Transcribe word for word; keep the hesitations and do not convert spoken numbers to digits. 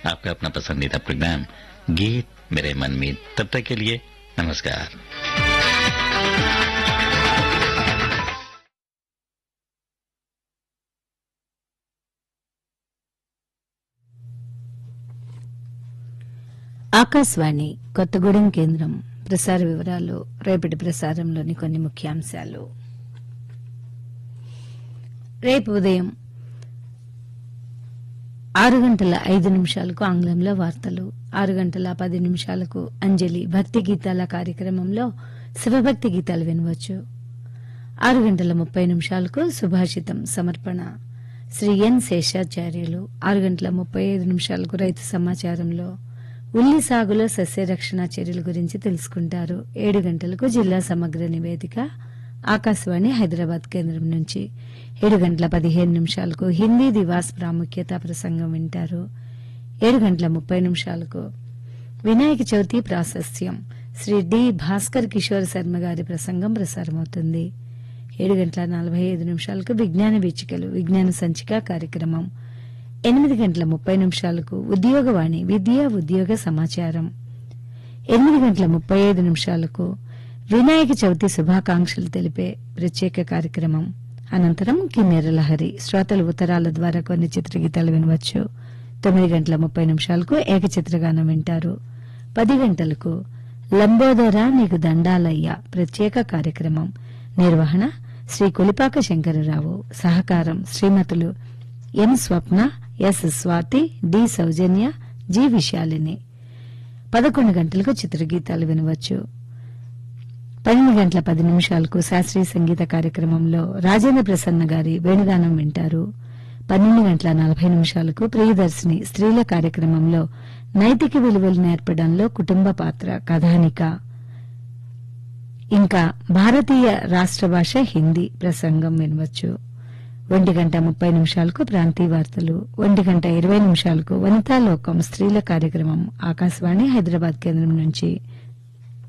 आपका अपना पसंदीदा प्रोग्राम गीत मेरे मन में। तब तक के लिए नमस्कार। ఆకాశవాణి కొత్తగూడెం కేంద్రం ప్రసార వివరాలు రేపటి ప్రసారంలోని కొన్ని ముఖ్యాంశాలు. రేపు ఉదయం ఆరు గంటల ఐదు నిమిషాలకు ఆంగ్లంలో వార్తలు, ఆరు గంటల పది నిమిషాలకు అంజలి భక్తి గీతాల కార్యక్రమంలో శివభక్తి గీతాలు వినవచ్చు. ఆరు గంటల ముప్పై నిమిషాలకు సుభాషితం సమర్పణ శ్రీ ఎన్ శేషాచార్యులు. ఆరు గంటల ముప్పై ఐదు నిమిషాలకు రైతు సమాచారంలో ఉల్లి సాగులో సస్యరక్షణ చర్యల గురించి తెలుసుకుంటారు. ఏడు గంటలకు జిల్లా సమగ్ర నివేదిక ఆకాశవాణి హైదరాబాద్ కేంద్రం నుంచి. ఏడు గంటల పదిహేను నిమిషాలకు హిందీ దివాస్ ప్రాముఖ్యత ప్రసంగం వింటారు. ఏడు గంటల ముప్పై నిమిషాలకు వినాయక చవితి ప్రాశస్త్యం శ్రీ డి భాస్కర్ కిషోర్ శర్మ గారి ప్రసంగం ప్రసారమవుతుంది. ఏడు గంటల నలభై ఐదు నిమిషాలకు విజ్ఞాన వీచికలు విజ్ఞాన సంచిక కార్యక్రమం. ఎనిమిది గంటల ముప్పై నిమిషాలకు ఉద్యోగవాణి విద్య ఉద్యోగ సమాచారం. ఎనిమిది గంటల ముప్పై ఐదు నిమిషాలకు వినాయక చవితి శుభాకాంక్షలు తెలిపే ప్రత్యేక కార్యక్రమం. అనంతరం కిన్నెర లహరి శ్రోతల ఉత్తరాల ద్వారా కొన్ని చిత్రగీతాలు వినవచ్చు. తొమ్మిది గంటల ముప్పై నిమిషాలకు ఏకచిత్రగానం వింటారు. పది గంటలకు లంబోదర నీకు దండాలయ్య ప్రత్యేక కార్యక్రమం. నిర్వహణ శ్రీ కొలిపాక శంకరరావు. సహకారం శ్రీమతులు ఎం స్వప్న, ఎస్ స్వాతి, డి సౌజన్య, జి విశాలిని. పదకొండు గంటలకు చిత్రగీతాలు వినవచ్చు. పన్నెండు గంటల పది నిమిషాలకు శాస్త్రీయ సంగీత కార్యక్రమంలో రాజేంద్ర ప్రసన్న గారి వేణుగానం వింటారు. పన్నెండు గంటల నలభై నిమిషాలకు ప్రియదర్శిని స్త్రీల కార్యక్రమంలో నైతిక విలువలు నేర్పడంలో కుటుంబ పాత్ర కథానిక, ఇంకా భారతీయ రాష్ట్ర భాష హిందీ ప్రసంగం వినవచ్చు. ఒంటి గంట ముప్పై నిమిషాలకు ప్రాంతీయ వార్తలు, ఒంటి గంట ఇరవై నిమిషాలకు వనితాలోకం స్త్రీల కార్యక్రమం ఆకాశవాణి హైదరాబాద్ కేంద్రం నుంచి.